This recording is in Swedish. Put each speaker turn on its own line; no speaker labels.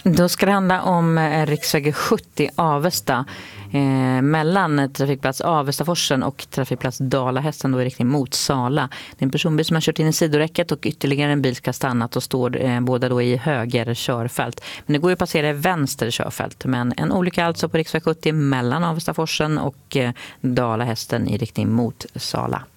Då ska det handla om riksväg 70 Avesta mellan trafikplats Avestaforsen och trafikplats Dalahästen då i riktning mot Sala. Det är en personbil som har kört in i sidoräcket och ytterligare en bil ska stannat och står båda då i höger körfält. Men det går ju att passera i vänster körfält. Men en olycka alltså på riksväg 70 mellan Avestaforsen och Dalahästen i riktning mot Sala.